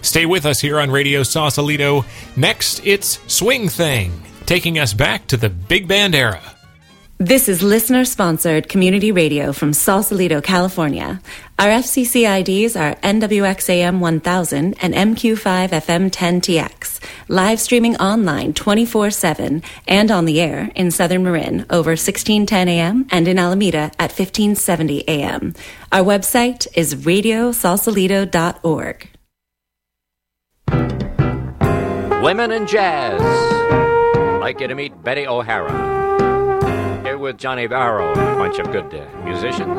Stay with us here on Radio Sausalito. Next, it's Swing Thing, taking us back to the big band era. This is listener-sponsored community radio from Sausalito, California. Our FCC IDs are NWXAM 1000 and MQ5FM 10TX. Live streaming online 24/7 and on the air in Southern Marin over 1610 AM and in Alameda at 1570 AM. Our website is radiosausalito.org. Women in Jazz. I'd like you to meet Betty O'Hara. Here with Johnny Barrow and a bunch of good musicians.